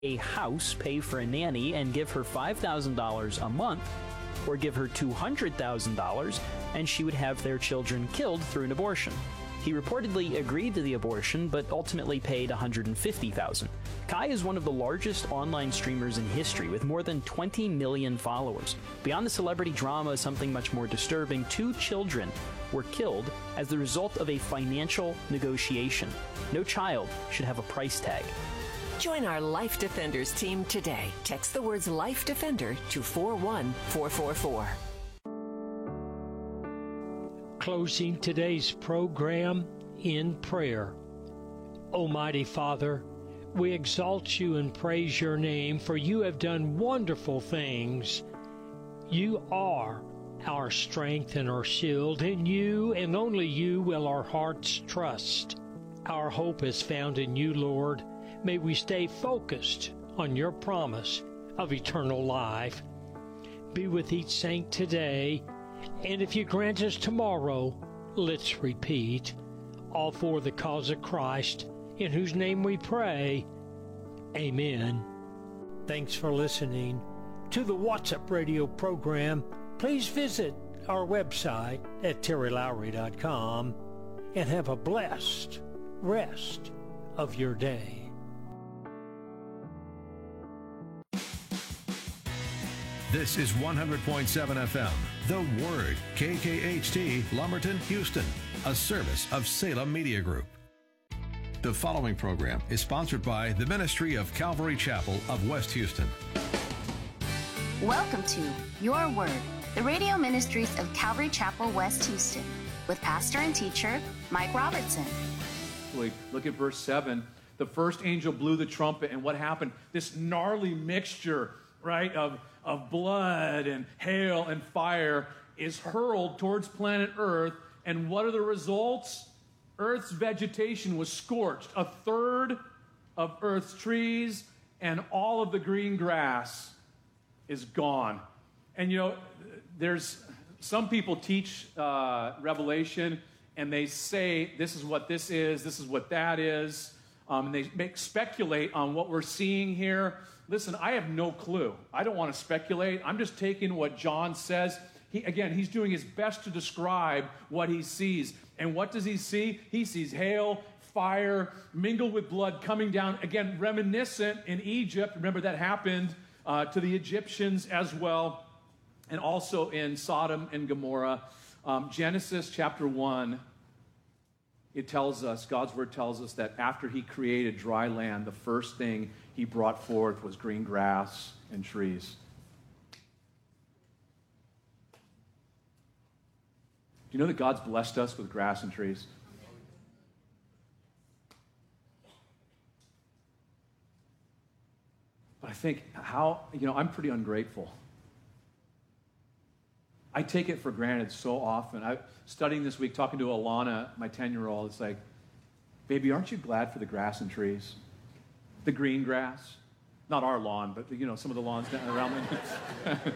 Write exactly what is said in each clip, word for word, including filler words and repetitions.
a house, pay for a nanny, and give her five thousand dollars a month, or give her two hundred thousand dollars and she would have their children killed through an abortion. He reportedly agreed to the abortion, but ultimately paid one hundred fifty thousand dollars. Kai is one of the largest online streamers in history, with more than twenty million followers. Beyond the celebrity drama, something much more disturbing: two children were killed as the result of a financial negotiation. No child should have a price tag. Join our Life Defenders team today. Text the words Life Defender to four one four four four. Closing today's program in prayer. Almighty Father, we exalt you and praise your name, for you have done wonderful things. You are our strength and our shield. In you and only you will our hearts trust. Our hope is found in you, Lord. May we stay focused on your promise of eternal life. Be with each saint today, and if you grant us tomorrow, let's repeat. All for the cause of Christ, in whose name we pray. Amen. Thanks for listening to the What's Up Radio program. Please visit our website at terry lowry dot com and have a blessed rest of your day. This is one hundred point seven F M, The Word, K K H T, Lumberton, Houston, a service of Salem Media Group. The following program is sponsored by the Ministry of Calvary Chapel of West Houston. Welcome to Your Word, the radio ministries of Calvary Chapel, West Houston, with pastor and teacher Mike Robertson. Look at verse seven. The first angel blew the trumpet, and what happened? This gnarly mixture, right, of, of blood and hail and fire is hurled towards planet Earth. And what are the results? Earth's vegetation was scorched. A third of Earth's trees and all of the green grass is gone. And you know, there's some people teach uh, Revelation, and they say this is what this is, this is what that is. Um, and they make, speculate on what we're seeing here. Listen, I have no clue. I don't want to speculate. I'm just taking what John says. He, again, he's doing his best to describe what he sees. And what does he see? He sees hail, fire, mingled with blood coming down. Again, reminiscent in Egypt. Remember that happened uh, to the Egyptians as well. And also in Sodom and Gomorrah. Um, Genesis chapter one, it tells us, God's word tells us that after he created dry land, the first thing he brought forth was green grass and trees. Do you know that God's blessed us with grass and trees? But I think how, you know, I'm pretty ungrateful. I take it for granted so often. I studying this week, talking to Alana, my ten-year-old, it's like, baby, aren't you glad for the grass and trees? The green grass? Not our lawn, but, you know, some of the lawns down around me.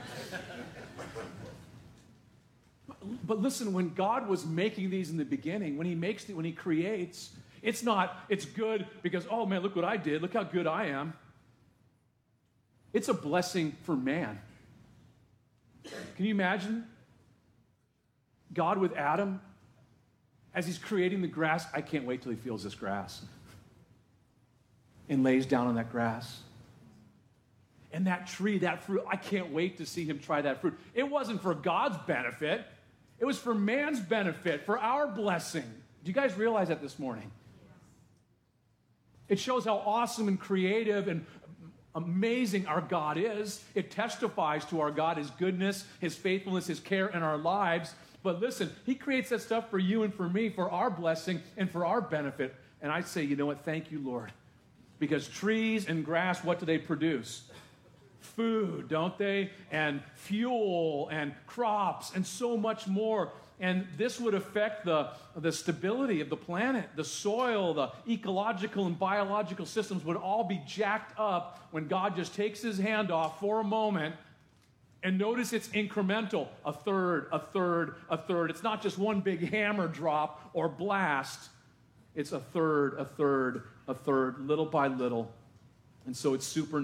But listen, when God was making these in the beginning, when he makes, the, when he creates, it's not, it's good because, oh man, look what I did. Look how good I am. It's a blessing for man. Can you imagine God with Adam as he's creating the grass? I can't wait till he feels this grass and lays down on that grass. And that tree, that fruit, I can't wait to see him try that fruit. It wasn't for God's benefit. It was for man's benefit, for our blessing. Do you guys realize that this morning? It shows how awesome and creative and amazing our God is. It testifies to our God, his goodness, his faithfulness, his care in our lives. But listen, he creates that stuff for you and for me, for our blessing and for our benefit. And I say, you know what? Thank you, Lord. Because trees and grass, what do they produce? Food, don't they? And fuel and crops and so much more. And this would affect the, the stability of the planet, the soil, the ecological and biological systems would all be jacked up when God just takes his hand off for a moment. And notice it's incremental, a third, a third, a third. It's not just one big hammer drop or blast. It's a third, a third, a third, little by little. And so it's super